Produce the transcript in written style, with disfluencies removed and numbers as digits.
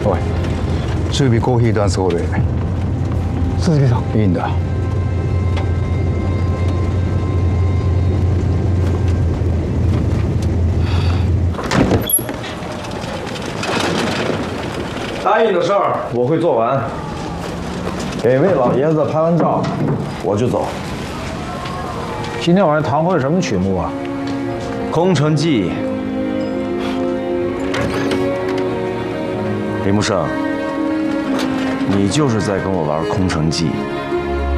おい、準備コーヒーダンスホールへ。 鈴木さん。 いいんだ。 答应的事儿我会做完，给魏老爷子拍完照，我就走。 今天晚上堂会什么曲目啊？ 《空城计》。李木胜，你就是在跟我玩《空城计》。